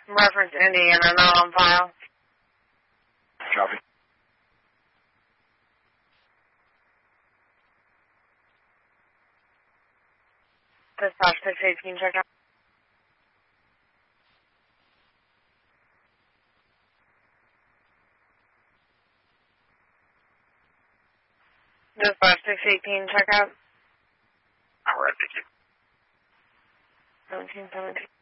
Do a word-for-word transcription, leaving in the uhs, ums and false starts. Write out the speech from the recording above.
Reference Indiana, not on file. Copy. Dispatch six eighteen, check out. Dispatch six eighteen, check out. All right, thank you. seventeen seventeen.